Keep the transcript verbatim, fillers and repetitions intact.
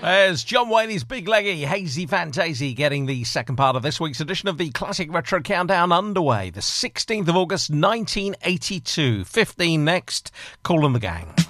There's John Whaley's Big Leggy, Hazy Fantasy, getting the second part of this week's edition of the Classic Retro Countdown underway. The sixteenth of August, nineteen eighty-two. fifteen next. Kool and the Gang.